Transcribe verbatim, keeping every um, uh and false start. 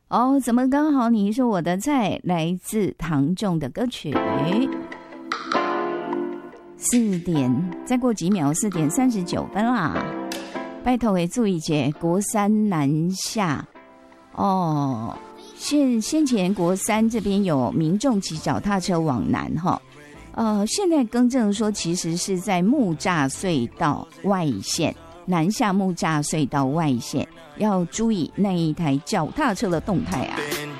哦，怎么刚好你是我的菜？来自唐仲的歌曲。四点，再过几秒，四点三十九分啦。拜托给注意节，国三南下哦。现先前国三这边有民众骑脚踏车往南哈，呃，现在更正说其实是在木栅隧道外线。南下木栅隧道外线，要注意那一台脚踏车的动态啊。